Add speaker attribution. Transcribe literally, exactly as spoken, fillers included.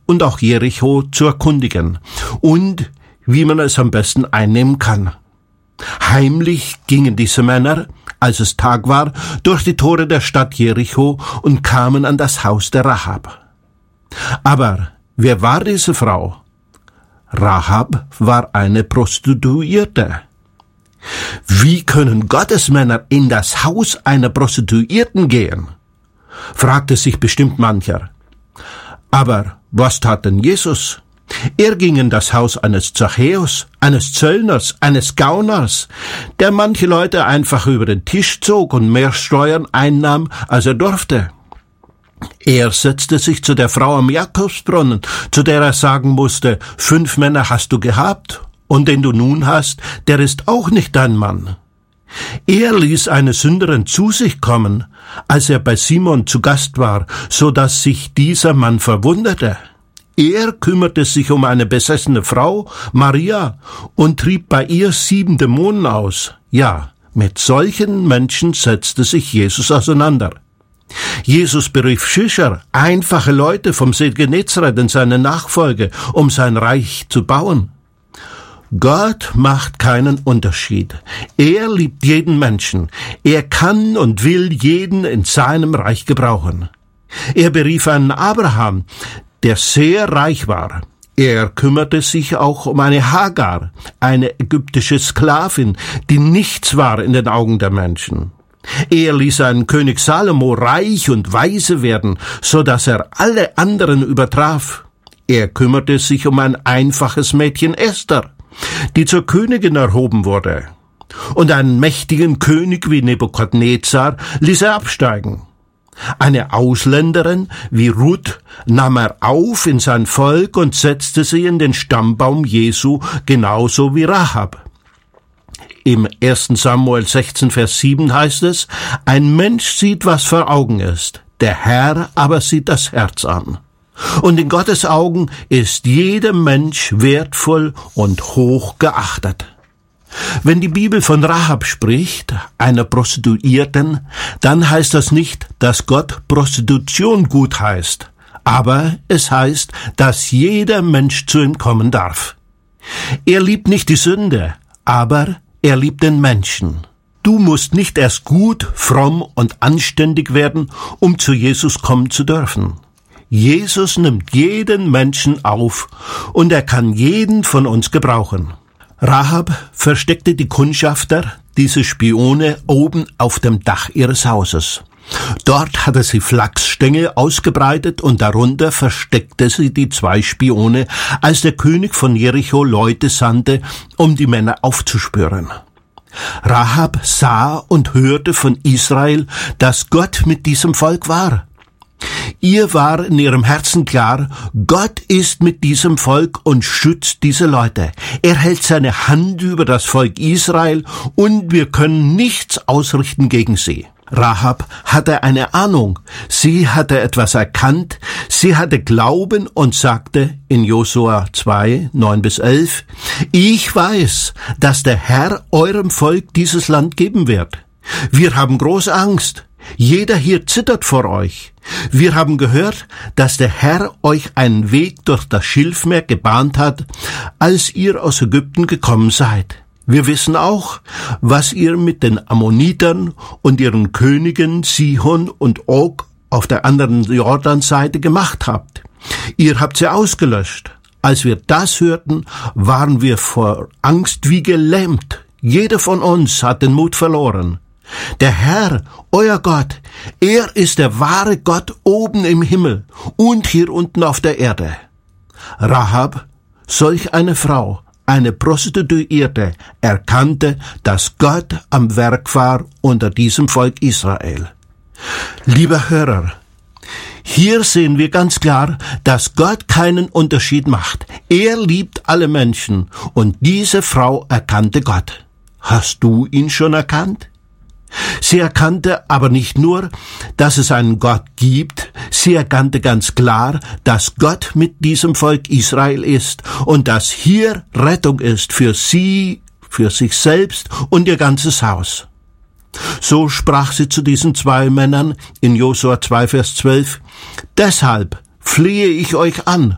Speaker 1: und auch Jericho zu erkundigen und wie man es am besten einnehmen kann. Heimlich gingen diese Männer, als es Tag war, durch die Tore der Stadt Jericho und kamen an das Haus der Rahab. Aber wer war diese Frau? Rahab war eine Prostituierte. Wie können Gottesmänner in das Haus einer Prostituierten gehen? Fragte sich bestimmt mancher. Aber was tat denn Jesus? Er ging in das Haus eines Zachäus, eines Zöllners, eines Gauners, der manche Leute einfach über den Tisch zog und mehr Steuern einnahm, als er durfte. Er setzte sich zu der Frau am Jakobsbrunnen, zu der er sagen musste, fünf Männer hast du gehabt, und den du nun hast, der ist auch nicht dein Mann. Er ließ eine Sünderin zu sich kommen, als er bei Simon zu Gast war, so dass sich dieser Mann verwunderte. Er kümmerte sich um eine besessene Frau, Maria, und trieb bei ihr sieben Dämonen aus. Ja, mit solchen Menschen setzte sich Jesus auseinander. Jesus berief Fischer, einfache Leute vom See Genezareth in seine Nachfolge, um sein Reich zu bauen. Gott macht keinen Unterschied. Er liebt jeden Menschen. Er kann und will jeden in seinem Reich gebrauchen. Er berief einen Abraham, der sehr reich war. Er kümmerte sich auch um eine Hagar, eine ägyptische Sklavin, die nichts war in den Augen der Menschen. Er ließ einen König Salomo reich und weise werden, so dass er alle anderen übertraf. Er kümmerte sich um ein einfaches Mädchen Esther, die zur Königin erhoben wurde. Und einen mächtigen König wie Nebukadnezar ließ er absteigen. Eine Ausländerin wie Ruth nahm er auf in sein Volk und setzte sie in den Stammbaum Jesu, genauso wie Rahab. Im ersten Samuel sechzehn, Vers sieben heißt es, ein Mensch sieht, was vor Augen ist, der Herr aber sieht das Herz an. Und in Gottes Augen ist jeder Mensch wertvoll und hoch geachtet. Wenn die Bibel von Rahab spricht, einer Prostituierten, dann heißt das nicht, dass Gott Prostitution gut heißt, aber es heißt, dass jeder Mensch zu ihm kommen darf. Er liebt nicht die Sünde, aber er liebt den Menschen. Du musst nicht erst gut, fromm und anständig werden, um zu Jesus kommen zu dürfen. Jesus nimmt jeden Menschen auf und er kann jeden von uns gebrauchen. Rahab versteckte die Kundschafter, diese Spione, oben auf dem Dach ihres Hauses. Dort hatte sie Flachsstängel ausgebreitet und darunter versteckte sie die zwei Spione, als der König von Jericho Leute sandte, um die Männer aufzuspüren. Rahab sah und hörte von Israel, dass Gott mit diesem Volk war. Ihr war in ihrem Herzen klar, Gott ist mit diesem Volk und schützt diese Leute. Er hält seine Hand über das Volk Israel und wir können nichts ausrichten gegen sie. Rahab hatte eine Ahnung, sie hatte etwas erkannt, sie hatte Glauben und sagte in Josua zwei, neun bis elf, ich weiß, dass der Herr eurem Volk dieses Land geben wird. Wir haben große Angst. Jeder hier zittert vor euch. Wir haben gehört, dass der Herr euch einen Weg durch das Schilfmeer gebahnt hat, als ihr aus Ägypten gekommen seid. Wir wissen auch, was ihr mit den Ammonitern und ihren Königen Sihon und Og auf der anderen Jordanseite gemacht habt. Ihr habt sie ausgelöscht. Als wir das hörten, waren wir vor Angst wie gelähmt. Jeder von uns hat den Mut verloren. Der Herr, euer Gott, er ist der wahre Gott oben im Himmel und hier unten auf der Erde. Rahab, solch eine Frau, eine Prostituierte, erkannte, dass Gott am Werk war unter diesem Volk Israel. Lieber Hörer, hier sehen wir ganz klar, dass Gott keinen Unterschied macht. Er liebt alle Menschen und diese Frau erkannte Gott. Hast du ihn schon erkannt? Sie erkannte aber nicht nur, dass es einen Gott gibt, sie erkannte ganz klar, dass Gott mit diesem Volk Israel ist und dass hier Rettung ist für sie, für sich selbst und ihr ganzes Haus. So sprach sie zu diesen zwei Männern in Josua zwei, Vers zwölf, deshalb flehe ich euch an,